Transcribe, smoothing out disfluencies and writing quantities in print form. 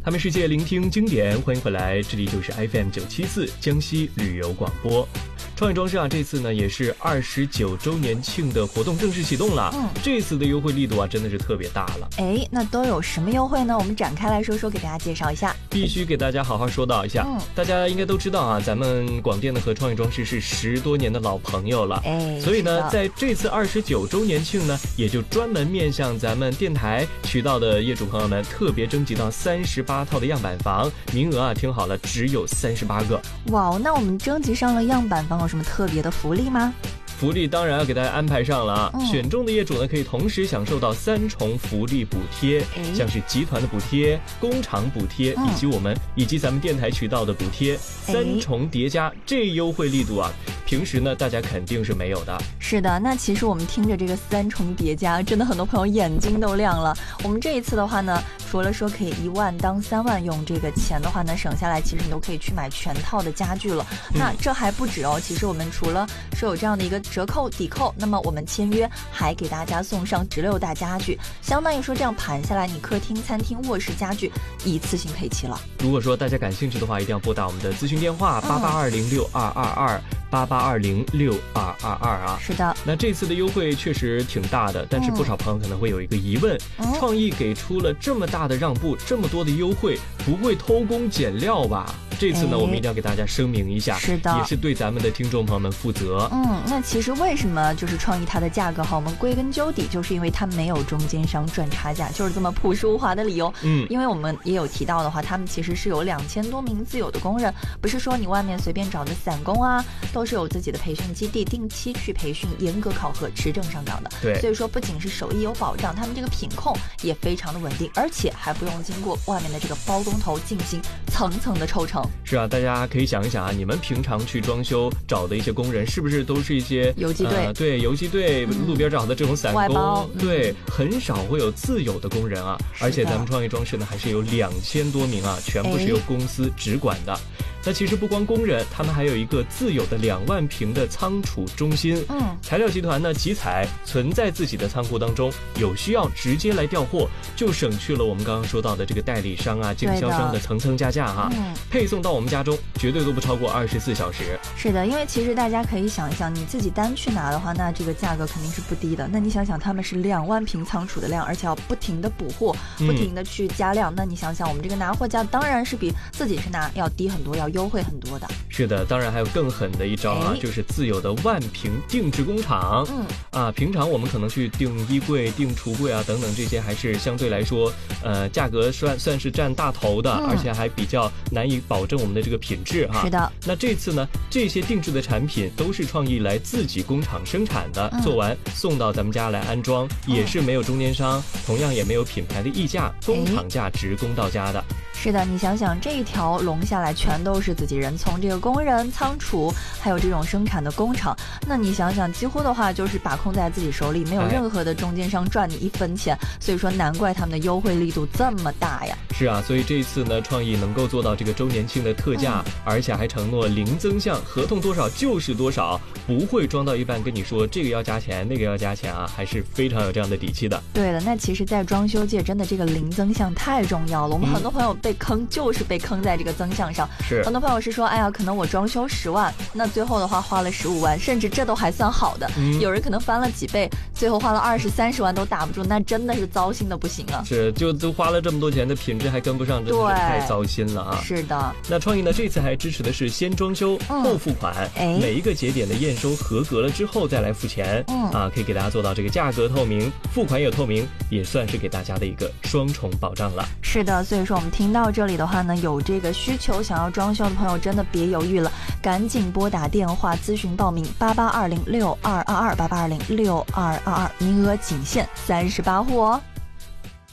他们世界聆听经典，欢迎回来，这里就是 FM 974江西旅游广播。创意装饰这次呢也是29周年庆的活动正式启动了。这次的优惠力度真的是特别大了。 那都有什么优惠呢？我们展开来说说，给大家介绍一下。 必须给大家好好说道一下。大家应该都知道咱们广电呢和创意装饰是10多年的老朋友了。所以呢，在这次29周年庆呢，也就专门面向咱们电台渠道的业主朋友们，特别征集到38套的样板房，名额听好了，只有38个。 哇，那我们征集上了样板房有什么特别的福利吗？ 福利当然要给大家安排上了选中的业主呢，可以同时享受到3重福利补贴，像是集团的补贴、工厂补贴，以及咱们电台渠道的补贴，3重叠加，这优惠力度平时呢大家肯定是没有的。 是的，那其实我们听着这个3重叠加，真的很多朋友眼睛都亮了。我们这一次的话呢，除了说可以1万当3万用，这个钱的话呢省下来，其实你都可以去买全套的家具了。那这还不止哦，其实我们除了是有这样的一个折扣抵扣，那么我们签约还给大家送上16大家具，相当于说这样盘下来，你客厅、餐厅、卧室家具一次性配齐了。 如果说大家感兴趣的话，一定要拨打我们的咨询电话88206222。88206222 是的， 那这次的优惠确实挺大的，但是不少朋友可能会有一个疑问，创意给出了这么大的让步，这么多的优惠，不会偷工减料吧？这次呢，我们一定要给大家声明一下， 是的， 也是对咱们的听众朋友们负责。 那其实为什么就是创意它的价格我们归根究底就是因为它没有中间商赚差价，就是这么朴实无华的理由。因为我们也有提到的话，他们其实是有2000多名自有的工人，不是说你外面随便找的散工都是有自己的培训基地，定期去培训，严格考核，持证上岗的。 对， 所以说不仅是手艺有保障，他们这个品控也非常的稳定，而且还不用经过外面的这个包工头进行层层的抽成。 是大家可以想一想你们平常去装修找的一些工人，是不是都是一些游击队？ 对，游击队路边找的这种散工， 外包。 对，很少会有自有的工人而且咱们创意装饰呢还是有2000多名全部是由公司直管的。那其实不光工人，他们还有一个自有的2万平的仓储中心。材料集团呢集采存在自己的仓库当中，有需要直接来调货，就省去了我们刚刚说到的这个代理商经销商的层层加价配送到我们家中绝对都不超过24小时。 是的，因为其实大家可以想一想，你自己单去拿的话，那这个价格肯定是不低的。那你想想，他们是2万平仓储的量，而且要不停的补货，不停的去加量。那你想想，我们这个拿货价当然是比自己去拿要低很多，要优惠很多的。 是的，当然还有更狠的一招就是自有的1万平定制工厂。平常我们可能去订衣柜、订橱柜等等，这些还是相对来说价格算是占大头的，而且还比较难以保证我们的这个品质是的。 那这次呢，这些定制的产品都是创意来自己工厂生产的，做完送到咱们家来安装，也是没有中间商，同样也没有品牌的溢价，工厂价直供到家的。 是的，你想想这一条龙下来全都是自己人，从这个工人、仓储还有这种生产的工厂，那你想想几乎的话就是把控在自己手里，没有任何的中间商赚你1分钱。所以说难怪他们的优惠力度这么大呀。 是所以这一次呢，创意能够做到这个周年庆的特价，而且还承诺零增项，合同多少就是多少，不会装到一半跟你说这个要加钱那个要加钱还是非常有这样的底气的。 对的，那其实在装修界真的这个零增项太重要了。我们很多朋友被坑就是被坑在这个增项上。 是很多朋友是说，哎呀，可能我装修10万，那最后的话花了15万，甚至这都还算好的。有人可能翻了几倍，最后花了20、30万都打不住，那真的是糟心的不行啊。 是，就都花了这么多钱的品质还跟不上，真的是太糟心了是的。 那创意呢这次还支持的是先装修后付款，每一个节点的验收合格了之后再来付钱。可以给大家做到这个价格透明，付款也透明，也算是给大家的一个双重保障了。 是的，所以说我们听到这里的话呢，有这个需求想要装修的朋友真的别犹豫了，赶紧拨打电话咨询报名8820622288206222，名额仅限38户哦。